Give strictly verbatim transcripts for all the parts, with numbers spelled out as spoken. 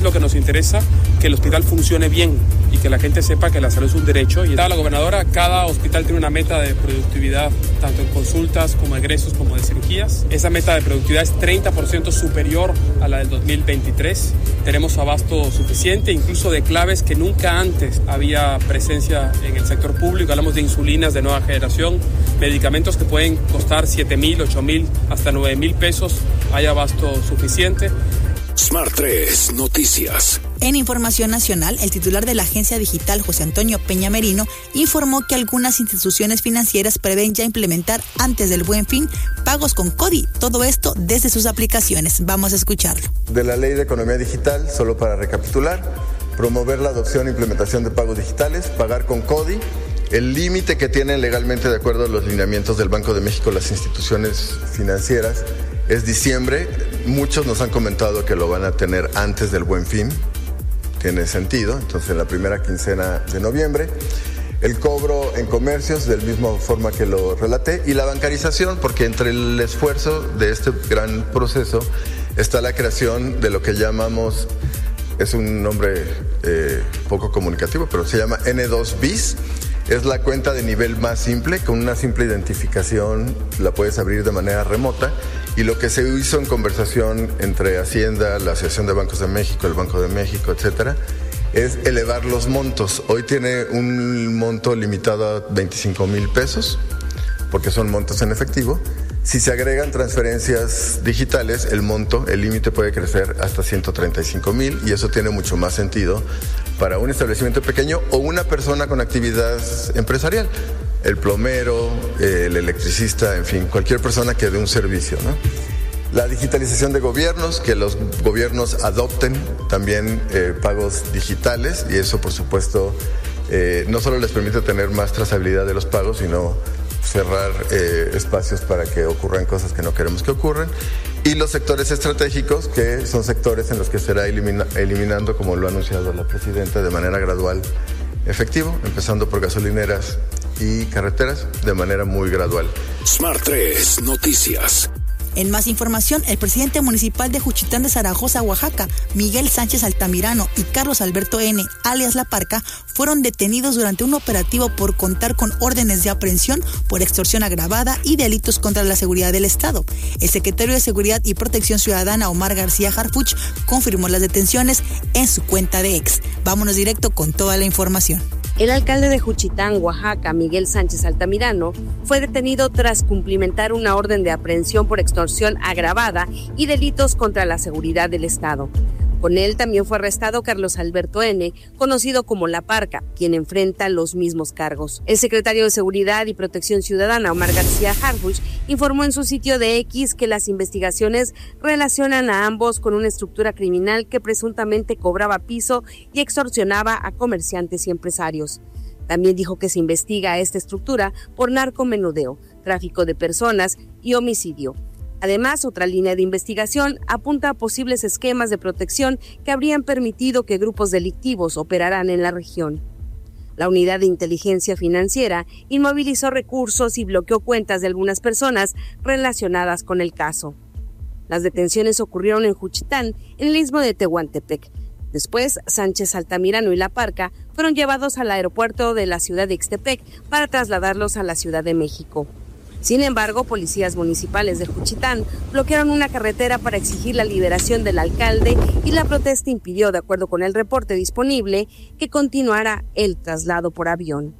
lo que nos interesa? Que el hospital funcione bien y que la gente sepa que la salud es un derecho. Y estaba la gobernadora, cada hospital tiene una meta de productividad, tanto en consultas como egresos como de cirugías. Esa meta de productividad es treinta por ciento superior a la del dos mil veintitrés. Tenemos abasto suficiente, incluso de claves que nunca antes había presencia en el sector público. Hablamos de insulinas de nueva generación, medicamentos que pueden costar siete mil, ocho mil, hasta nueve mil pesos. Hay abasto suficiente. Smart tres Noticias. En información nacional, el titular de la agencia digital, José Antonio Peña Merino, informó que algunas instituciones financieras prevén ya implementar antes del Buen Fin pagos con CODI. Todo esto desde sus aplicaciones. Vamos a escucharlo. De la Ley de Economía Digital, solo para recapitular, promover la adopción e implementación de pagos digitales, pagar con CODI. El límite que tienen legalmente, de acuerdo a los lineamientos del Banco de México, las instituciones financieras, es diciembre. Muchos nos han comentado que lo van a tener antes del Buen Fin. Tiene sentido. Entonces, en la primera quincena de noviembre. El cobro en comercios, de la misma forma que lo relaté. Y la bancarización, porque entre el esfuerzo de este gran proceso está la creación de lo que llamamos, es un nombre eh, poco comunicativo, pero se llama N dos bis. Es la cuenta de nivel más simple, con una simple identificación la puedes abrir de manera remota. Y lo que se hizo en conversación entre Hacienda, la Asociación de Bancos de México, el Banco de México, etcétera, es elevar los montos. Hoy tiene un monto limitado a veinticinco mil pesos, porque son montos en efectivo. Si se agregan transferencias digitales, el monto, el límite puede crecer hasta ciento treinta y cinco mil, y eso tiene mucho más sentido para un establecimiento pequeño o una persona con actividad empresarial. El plomero, el electricista, en fin, cualquier persona que dé un servicio, ¿no? La digitalización de gobiernos, que los gobiernos adopten también eh, pagos digitales, y eso, por supuesto, eh, no solo les permite tener más trazabilidad de los pagos, sino cerrar eh, espacios para que ocurran cosas que no queremos que ocurran. Y los sectores estratégicos, que son sectores en los que será elimina, eliminando, como lo ha anunciado la presidenta, de manera gradual efectivo, empezando por gasolineras y carreteras, de manera muy gradual. Smart tres Noticias. En más información, el presidente municipal de Juchitán de Zaragoza, Oaxaca, Miguel Sánchez Altamirano, y Carlos Alberto N., alias La Parca, fueron detenidos durante un operativo por contar con órdenes de aprehensión por extorsión agravada y delitos contra la seguridad del Estado. El secretario de Seguridad y Protección Ciudadana, Omar García Harfuch, confirmó las detenciones en su cuenta de X. Vámonos directo con toda la información. El alcalde de Juchitán, Oaxaca, Miguel Sánchez Altamirano, fue detenido tras cumplimentar una orden de aprehensión por extorsión agravada y delitos contra la seguridad del Estado. Con él también fue arrestado Carlos Alberto N., conocido como La Parca, quien enfrenta los mismos cargos. El secretario de Seguridad y Protección Ciudadana, Omar García Harfuch, informó en su sitio de X que las investigaciones relacionan a ambos con una estructura criminal que presuntamente cobraba piso y extorsionaba a comerciantes y empresarios. También dijo que se investiga a esta estructura por narcomenudeo, tráfico de personas y homicidio. Además, otra línea de investigación apunta a posibles esquemas de protección que habrían permitido que grupos delictivos operaran en la región. La Unidad de Inteligencia Financiera inmovilizó recursos y bloqueó cuentas de algunas personas relacionadas con el caso. Las detenciones ocurrieron en Juchitán, en el istmo de Tehuantepec. Después, Sánchez Altamirano y La Parca fueron llevados al aeropuerto de la ciudad de Ixtepec para trasladarlos a la Ciudad de México. Sin embargo, policías municipales de Juchitán bloquearon una carretera para exigir la liberación del alcalde y la protesta impidió, de acuerdo con el reporte disponible, que continuara el traslado por avión.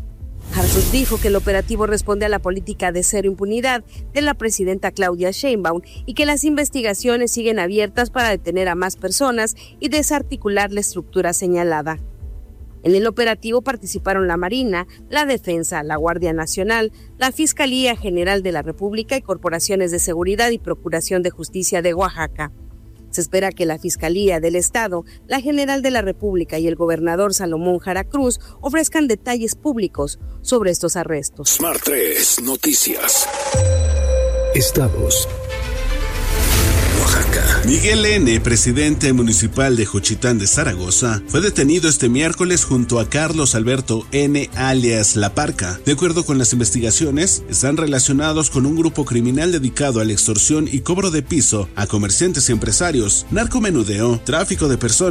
Harfuch dijo que el operativo responde a la política de cero impunidad de la presidenta Claudia Sheinbaum y que las investigaciones siguen abiertas para detener a más personas y desarticular la estructura señalada. En el operativo participaron la Marina, la Defensa, la Guardia Nacional, la Fiscalía General de la República y corporaciones de seguridad y procuración de justicia de Oaxaca. Se espera que la Fiscalía del Estado, la General de la República y el gobernador Salomón Jara Cruz ofrezcan detalles públicos sobre estos arrestos. Smart tres Noticias. Estados. Oaxaca. Miguel N., presidente municipal de Juchitán de Zaragoza, fue detenido este miércoles junto a Carlos Alberto N., alias La Parca. De acuerdo con las investigaciones, están relacionados con un grupo criminal dedicado a la extorsión y cobro de piso a comerciantes y empresarios, narcomenudeo, tráfico de personas